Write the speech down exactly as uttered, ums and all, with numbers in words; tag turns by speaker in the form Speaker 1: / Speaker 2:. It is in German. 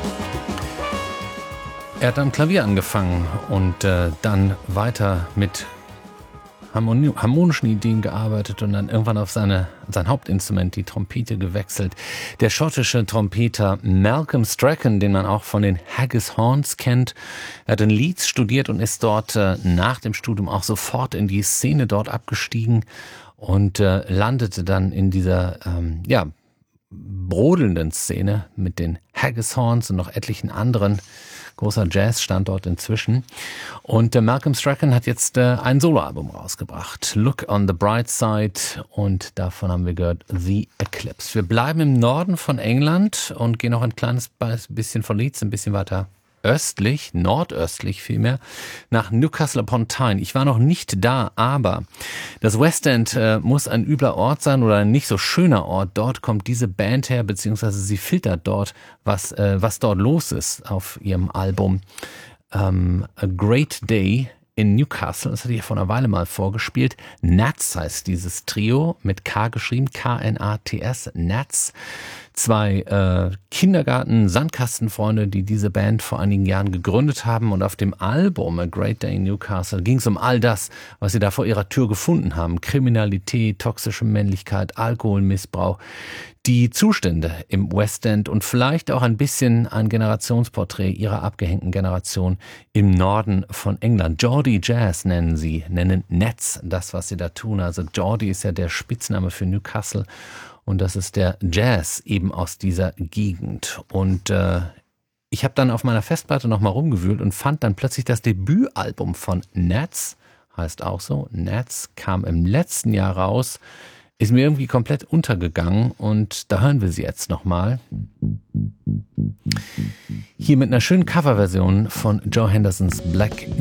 Speaker 1: Er hat am Klavier angefangen und äh, dann weiter mit harmoni- harmonischen Ideen gearbeitet und dann irgendwann auf seine, sein Hauptinstrument, die Trompete, gewechselt. Der schottische Trompeter Malcolm Strachan, den man auch von den Haggis Horns kennt, er hat in Leeds studiert und ist dort äh, nach dem Studium auch sofort in die Szene dort abgestiegen und äh, landete dann in dieser, ähm, ja, brodelnden Szene mit den Haggis Horns und noch etlichen anderen. Großer Jazz-Standort inzwischen. Und äh, Malcolm Strachan hat jetzt äh, ein Soloalbum rausgebracht. Look on the Bright Side. Und davon haben wir gehört The Eclipse. Wir bleiben im Norden von England und gehen noch ein kleines bisschen von Leeds, ein bisschen weiter östlich, nordöstlich vielmehr, nach Newcastle upon Tyne. Ich war noch nicht da, aber das West End äh, muss ein übler Ort sein oder ein nicht so schöner Ort. Dort kommt diese Band her, beziehungsweise sie filtert dort, was, äh, was dort los ist auf ihrem Album ähm, A Great Day in Newcastle. Das hatte ich ja vor einer Weile mal vorgespielt. Nats heißt dieses Trio, mit K geschrieben, K N A T S, Nats. Zwei äh, Kindergarten-Sandkastenfreunde, die diese Band vor einigen Jahren gegründet haben. Und auf dem Album A Great Day in Newcastle ging es um all das, was sie da vor ihrer Tür gefunden haben. Kriminalität, toxische Männlichkeit, Alkoholmissbrauch, die Zustände im West End und vielleicht auch ein bisschen ein Generationsporträt ihrer abgehängten Generation im Norden von England. Geordie Jazz nennen sie, nennen Nats das, was sie da tun. Also Geordie ist ja der Spitzname für Newcastle. Und das ist der Jazz eben aus dieser Gegend. Und äh, ich habe dann auf meiner Festplatte nochmal rumgewühlt und fand dann plötzlich das Debütalbum von Nats, heißt auch so, Nats, kam im letzten Jahr raus, ist mir irgendwie komplett untergegangen und da hören wir sie jetzt nochmal. Hier mit einer schönen Coverversion von Joe Hendersons Black